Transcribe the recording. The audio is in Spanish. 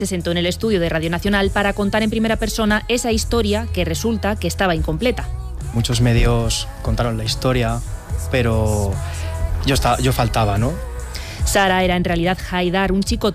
Se sentó en el estudio de Radio Nacional para contar en primera persona esa historia que resulta que estaba incompleta. Muchos medios contaron la historia, pero yo faltaba, ¿no? Sara era en realidad Haidar, un chico